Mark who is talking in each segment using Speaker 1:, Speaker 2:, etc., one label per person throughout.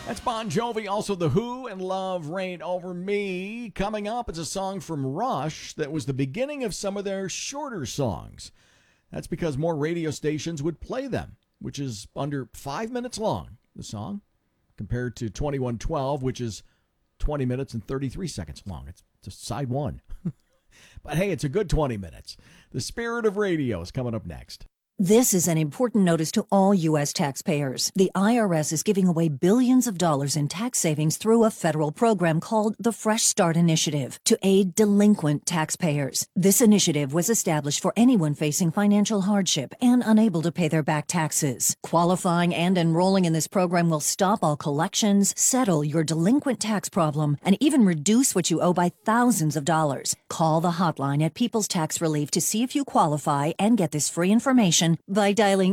Speaker 1: That's Bon Jovi, also The Who, and Love Reign Over Me. Coming up, it's a song from Rush that was the beginning of some of their shorter songs. That's because more radio stations would play them, which is under 5 minutes long, the song, compared to 2112, which is 20 minutes and 33 seconds long. It's just side one. But hey, it's a good 20 minutes. The Spirit of Radio is coming up next.
Speaker 2: This is an important notice to all U.S. taxpayers. The IRS is giving away billions of dollars in tax savings through a federal program called the Fresh Start Initiative to aid delinquent taxpayers. This initiative was established for anyone facing financial hardship and unable to pay their back taxes. Qualifying and enrolling in this program will stop all collections, settle your delinquent tax problem, and even reduce what you owe by thousands of dollars. Call the hotline at People's Tax Relief to see if you qualify and get this free information by dialing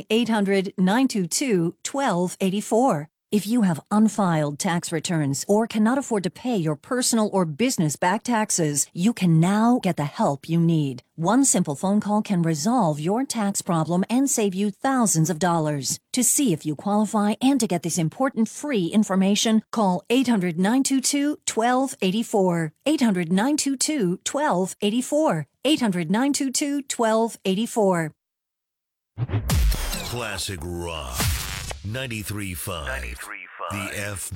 Speaker 2: 800-922-1284. If you have unfiled tax returns or cannot afford to pay your personal or business back taxes, you can now get the help you need. One simple phone call can resolve your tax problem and save you thousands of dollars. To see if you qualify and to get this important free information, call 800-922-1284. 800-922-1284. 800-922-1284.
Speaker 3: Classic Rock 93.5. The F